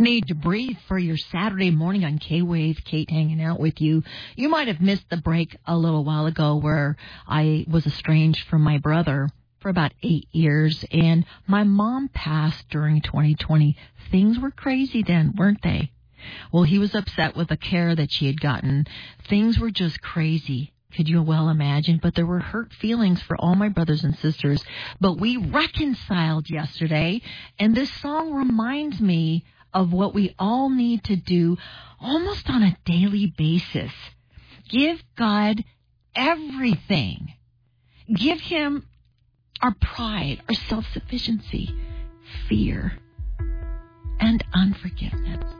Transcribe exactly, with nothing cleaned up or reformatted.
Need to breathe for your Saturday morning on K-Wave. Kate hanging out with you. You might have missed the break a little while ago where I was estranged from my brother for about eight years, and my mom passed during twenty twenty. Things were crazy then, weren't they? Well, he was upset with the care that she had gotten. Things were just crazy. Could you well imagine? But there were hurt feelings for all my brothers and sisters. But we reconciled yesterday, and this song reminds me of what we all need to do almost on a daily basis. Give God everything. Give Him our pride, our self-sufficiency, fear, and unforgiveness.